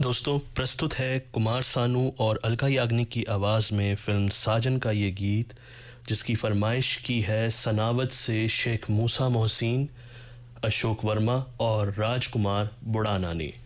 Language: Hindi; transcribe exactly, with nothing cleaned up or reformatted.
दोस्तों, प्रस्तुत है कुमार सानू और अलका याग्निक की आवाज़ में फ़िल्म साजन का ये गीत, जिसकी फरमाइश की है सनावत से शेख मूसा मोहसिन, अशोक वर्मा और राजकुमार बुढ़ाना ने।